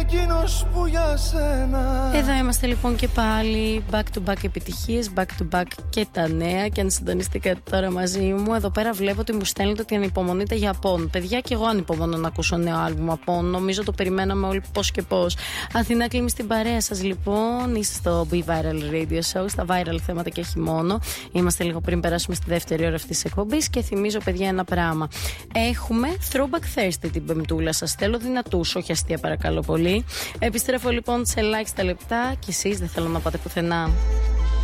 εκείνος που για σένα. Εδώ είμαστε λοιπόν και πάλι. Back to back επιτυχίες, back to back και τα νέα. Και αν συντονιστήκατε τώρα μαζί μου, εδώ πέρα βλέπω ότι μου στέλνετε ότι ανυπομονείτε για Απόν. Παιδιά, και εγώ ανυπομονώ να ακούσω νέο άλμπουμ Απόν. Νομίζω το περιμέναμε όλοι πώς και πώς. Αθηνά Κλίμη στην παρέα σας λοιπόν. Είστε στο Be Viral Radio Show. Στα viral θέματα και όχι μόνο. Είμαστε λίγο πριν περάσουμε στη δεύτερη ώρα αυτής της εκπομπής. Και θυμίζω, παιδιά, ένα πράγμα. Έχουμε Throwback Thursday την Πεμπτούλα. Σας θέλω δυνατούς, όχι αστεία, παρακαλώ πολύ. Επιστρέφω λοιπόν σε ελάχιστα λεπτά και εσείς δεν θέλω να πάτε πουθενά.